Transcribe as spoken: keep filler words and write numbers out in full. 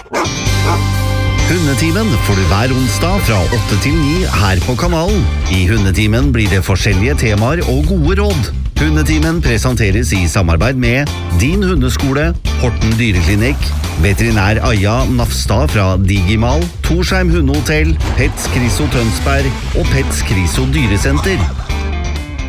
Hundetimen får du hver onsdag fra åtte til ni her på kanalen. I Hundetimen blir det forskjellige temaer og gode råd. Hundetimen presenteres i samarbeid med Din Hundeskole, Horten Dyreklinikk, veterinær Aja Nafstad fra Digimal, Torsheim Hundehotell, Pets Kriso Tønsberg og Pets Kriso Dyresenter.